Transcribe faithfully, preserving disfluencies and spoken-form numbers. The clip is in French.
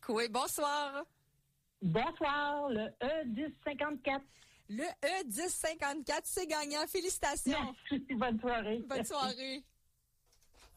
Oui, bonsoir. Bonsoir, le E dix cinquante-quatre. Le E dix cinquante-quatre, c'est gagnant. Félicitations. Merci, bonne soirée. Bonne soirée.